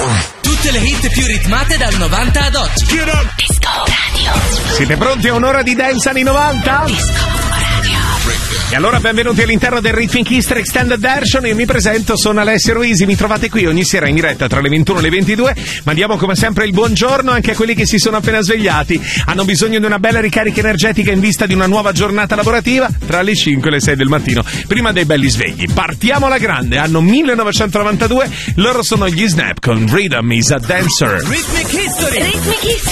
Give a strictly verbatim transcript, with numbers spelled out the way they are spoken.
Tutte le hit più ritmate dal novanta ad oggi. Disco Radio. Siete pronti a un'ora di dance anni novanta? Disco Radio. E allora benvenuti all'interno del Rhythmic History Extended Version. Io mi presento, sono Alessio Ruisi, mi trovate qui ogni sera in diretta tra le ventuno e le ventidue. Mandiamo come sempre il buongiorno anche a quelli che si sono appena svegliati, hanno bisogno di una bella ricarica energetica in vista di una nuova giornata lavorativa tra le cinque e le sei del mattino, prima dei belli svegli. Partiamo alla grande, anno millenovecentonovantadue, loro sono gli Snap con Rhythm is a Dancer. Rhythmic History. Rhythmic History.